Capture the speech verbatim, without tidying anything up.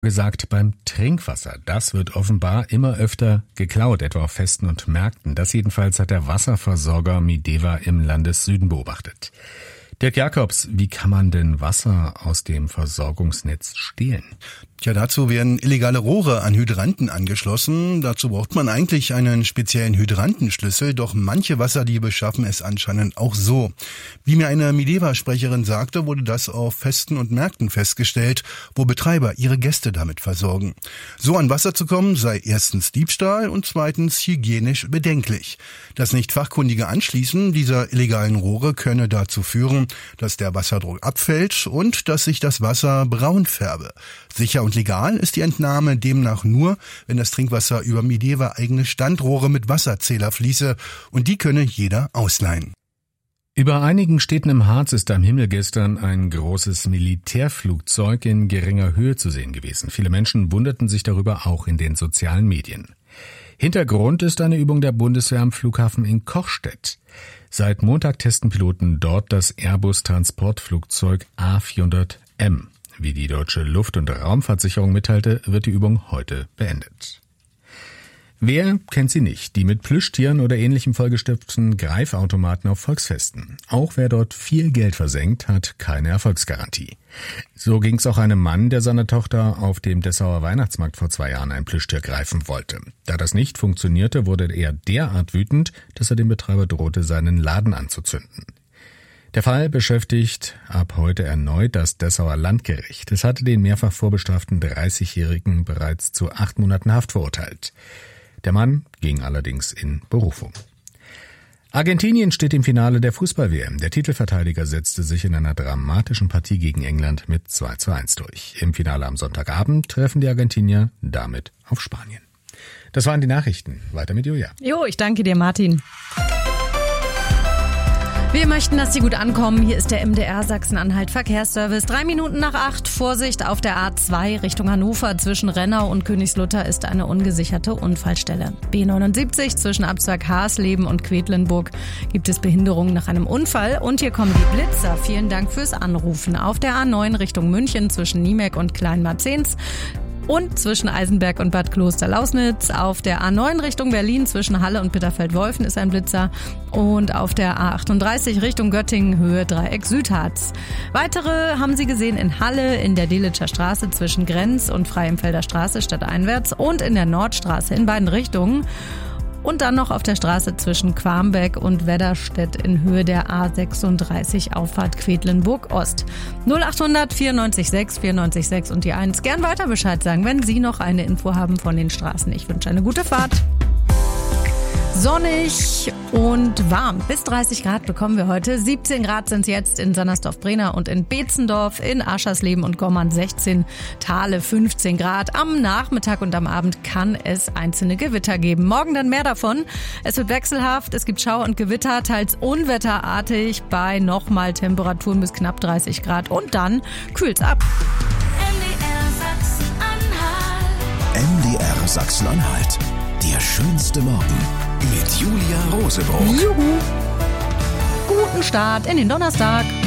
gesagt beim Trinkwasser. Das wird offenbar immer öfter geklaut, etwa auf Festen und Märkten. Das jedenfalls hat der Wasserversorger Mideva im Landessüden beobachtet. Dirk Jakobs, wie kann man denn Wasser aus dem Versorgungsnetz stehlen? Tja, dazu werden illegale Rohre an Hydranten angeschlossen. Dazu braucht man eigentlich einen speziellen Hydrantenschlüssel, doch manche Wasserdiebe schaffen es anscheinend auch so. Wie mir eine Mideva-Sprecherin sagte, wurde das auf Festen und Märkten festgestellt, wo Betreiber ihre Gäste damit versorgen. So an Wasser zu kommen, sei erstens Diebstahl und zweitens hygienisch bedenklich. Das nicht fachkundige Anschließen dieser illegalen Rohre könne dazu führen, dass der Wasserdruck abfällt und dass sich das Wasser braun färbe. Sicher und legal ist die Entnahme demnach nur, wenn das Trinkwasser über Mideva eigene Standrohre mit Wasserzähler fließe, und die könne jeder ausleihen. Über einigen Städten im Harz ist am Himmel gestern ein großes Militärflugzeug in geringer Höhe zu sehen gewesen. Viele Menschen wunderten sich darüber, auch in den sozialen Medien. Hintergrund ist eine Übung der Bundeswehr am Flughafen in Kochstedt. Seit Montag testen Piloten dort das Airbus-Transportflugzeug A vierhundert M. Wie die Deutsche Luft- und Raumfahrtsicherung mitteilte, wird die Übung heute beendet. Wer kennt sie nicht? Die mit Plüschtieren oder ähnlichem vollgestopften Greifautomaten auf Volksfesten. Auch wer dort viel Geld versenkt, hat keine Erfolgsgarantie. So ging's auch einem Mann, der seiner Tochter auf dem Dessauer Weihnachtsmarkt vor zwei Jahren ein Plüschtier greifen wollte. Da das nicht funktionierte, wurde er derart wütend, dass er dem Betreiber drohte, seinen Laden anzuzünden. Der Fall beschäftigt ab heute erneut das Dessauer Landgericht. Es hatte den mehrfach vorbestraften dreißigjährigen bereits zu acht Monaten Haft verurteilt. Der Mann ging allerdings in Berufung. Argentinien steht im Finale der Fußball-W M. Der Titelverteidiger setzte sich in einer dramatischen Partie gegen England mit zwei zu eins durch. Im Finale am Sonntagabend treffen die Argentinier damit auf Spanien. Das waren die Nachrichten. Weiter mit Julia. Jo, ich danke dir, Martin. Wir möchten, dass Sie gut ankommen. Hier ist der M D R Sachsen-Anhalt Verkehrsservice. Drei Minuten nach acht. Vorsicht auf der A zwei Richtung Hannover. Zwischen Rennau und Königslutter ist eine ungesicherte Unfallstelle. B neunundsiebzig zwischen Abzweig Hasleben und Quedlinburg gibt es Behinderungen nach einem Unfall. Und hier kommen die Blitzer. Vielen Dank fürs Anrufen. Auf der A neun Richtung München zwischen Niemek und Kleinmarzens. Und zwischen Eisenberg und Bad Klosterlausnitz. Auf der A neun Richtung Berlin zwischen Halle und Bitterfeld-Wolfen ist ein Blitzer. Und auf der A achtunddreißig Richtung Göttingen Höhe Dreieck Südharz. Weitere haben Sie gesehen in Halle, in der Delitzscher Straße zwischen Grenz und Freienfelder Straße stadteinwärts und in der Nordstraße in beiden Richtungen. Und dann noch auf der Straße zwischen Quarmbeck und Wedderstedt in Höhe der A sechsunddreißig Auffahrt Quedlinburg Ost. null achthundert vierundneunzig sechs vierundneunzig sechs und die eins. Gern weiter Bescheid sagen, wenn Sie noch eine Info haben von den Straßen. Ich wünsche eine gute Fahrt. Sonnig und warm. Bis dreißig Grad bekommen wir heute. siebzehn Grad sind es jetzt in Sannersdorf-Brenner und in Beetzendorf, in Aschersleben und Gommern sechzehn, Thale fünfzehn Grad. Am Nachmittag und am Abend kann es einzelne Gewitter geben. Morgen dann mehr davon. Es wird wechselhaft, es gibt Schauer und Gewitter, teils unwetterartig bei nochmal Temperaturen bis knapp dreißig Grad. Und dann kühlt's ab. M D R Sachsen-Anhalt. Der schönste Morgen mit Julia Rosebrock. Juhu. Guten Start in den Donnerstag.